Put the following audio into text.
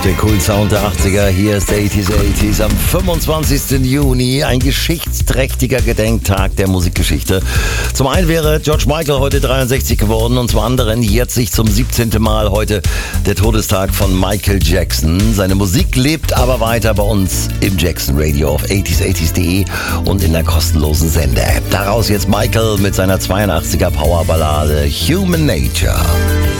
Den coolen Sound der 80er, hier ist 80s am 25. Juni, ein geschichtsträchtiger Gedenktag der Musikgeschichte. Zum einen wäre George Michael heute 63 geworden und zum anderen jährt sich zum 17. Mal heute der Todestag von Michael Jackson. Seine Musik lebt aber weiter bei uns im Jackson Radio auf 80s80s.de und in der kostenlosen Sender-App. Daraus jetzt Michael mit seiner 82er Powerballade Human Nature.